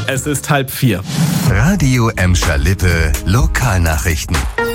Es ist 3:30. Radio Emscher Lippe, Lokalnachrichten.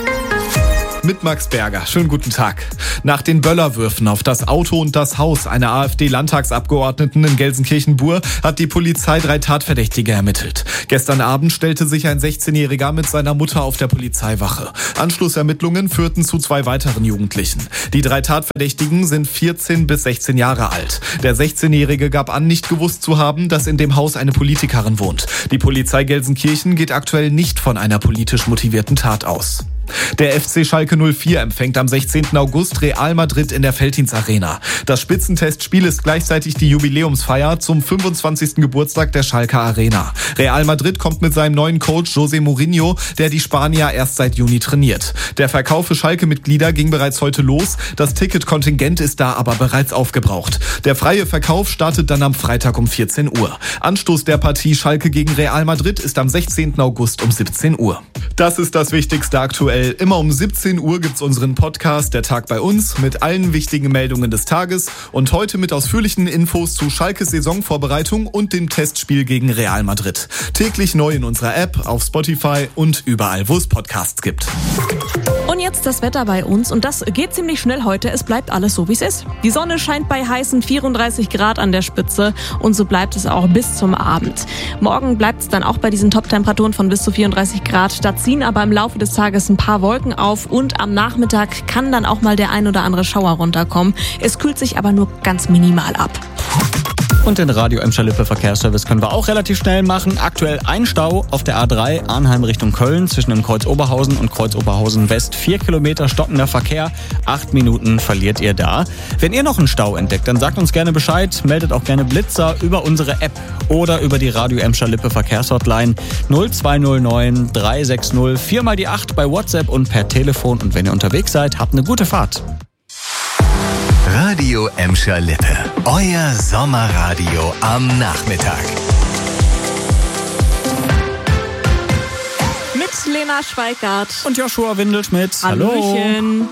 Mit Max Berger. Schönen guten Tag. Nach den Böllerwürfen auf das Auto und das Haus einer AfD-Landtagsabgeordneten in Gelsenkirchen-Bur hat die Polizei 3 Tatverdächtige ermittelt. Gestern Abend stellte sich ein 16-Jähriger mit seiner Mutter auf der Polizeiwache. Anschlussermittlungen führten zu 2 weiteren Jugendlichen. Die 3 Tatverdächtigen sind 14 bis 16 Jahre alt. Der 16-Jährige gab an, nicht gewusst zu haben, dass in dem Haus eine Politikerin wohnt. Die Polizei Gelsenkirchen geht aktuell nicht von einer politisch motivierten Tat aus. Der FC Schalke 04 empfängt am 16. August Real Madrid in der Veltins-Arena. Das Spitzentestspiel ist gleichzeitig die Jubiläumsfeier zum 25. Geburtstag der Schalker Arena. Real Madrid kommt mit seinem neuen Coach José Mourinho, der die Spanier erst seit Juni trainiert. Der Verkauf für Schalke-Mitglieder ging bereits heute los. Das Ticketkontingent ist da aber bereits aufgebraucht. Der freie Verkauf startet dann am Freitag um 14 Uhr. Anstoß der Partie Schalke gegen Real Madrid ist am 16. August um 17 Uhr. Das ist das Wichtigste aktuell. Immer um 17 Uhr gibt's unseren Podcast Der Tag bei uns mit allen wichtigen Meldungen des Tages und heute mit ausführlichen Infos zu Schalkes Saisonvorbereitung und dem Testspiel gegen Real Madrid. Täglich neu in unserer App, auf Spotify und überall, wo es Podcasts gibt. Und jetzt das Wetter bei uns und das geht ziemlich schnell heute. Es bleibt alles so, wie es ist. Die Sonne scheint bei heißen 34 Grad an der Spitze und so bleibt es auch bis zum Abend. Morgen bleibt es dann auch bei diesen Top-Temperaturen von bis zu 34 Grad. Da ziehen aber im Laufe des Tages ein paar Wolken auf und am Nachmittag kann dann auch mal der ein oder andere Schauer runterkommen. Es kühlt sich aber nur ganz minimal ab. Und den Radio Emscher Lippe Verkehrsservice können wir auch relativ schnell machen. Aktuell ein Stau auf der A3 Arnheim Richtung Köln zwischen dem Kreuz Oberhausen und Kreuz Oberhausen West. 4 Kilometer stockender Verkehr. 8 Minuten verliert ihr da. Wenn ihr noch einen Stau entdeckt, dann sagt uns gerne Bescheid. Meldet auch gerne Blitzer über unsere App oder über die Radio Emscher Lippe Verkehrshotline 0209 360 4 mal die 8 bei WhatsApp und per Telefon. Und wenn ihr unterwegs seid, habt eine gute Fahrt. Radio Emscher Lippe, euer Sommerradio am Nachmittag. Mit Lena Schweikart Und Joshua Windelschmidt. Hallöchen.